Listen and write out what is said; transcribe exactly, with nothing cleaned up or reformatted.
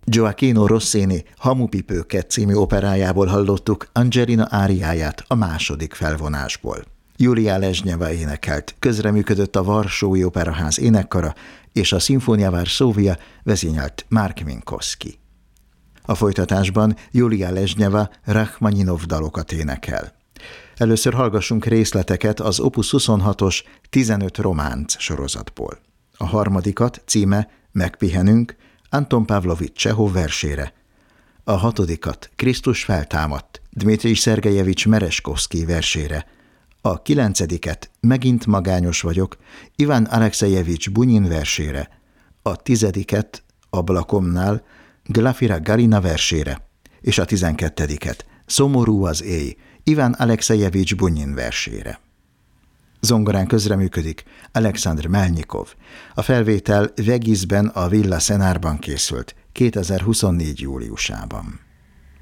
Gioacchino Rossini Hamupipőke című operájából hallottuk Angelina áriáját a második felvonásból. Julia Lezsnyeva énekelt, közreműködött a Varsói Operaház énekkara, és a Szimfónia Varsóvia vezényelt Mark Minkowski. A folytatásban Julia Lezsnyeva Rachmaninov dalokat énekel. Először hallgassunk részleteket az Opus huszonhatos tizenöt románc sorozatból. A harmadikat, címe Megpihenünk, Anton Pavlovics Csehov versére. A hatodikat, Krisztus feltámadt, Dmitrij Szergejevics Mereskovszkij versére. A kilencediket, Megint magányos vagyok, Iván Alexejevics Bunyin versére. A tizediket, Ablakomnál, Glafira Galina versére. És a tizenkettediket, Szomorú az éj, Iván Alexejevics Bunyin versére. Zongorán közreműködik Alexandr Melnyikov. A felvétel Vegisben, a Villa Szenárban készült kétezer-huszonnégy júliusában.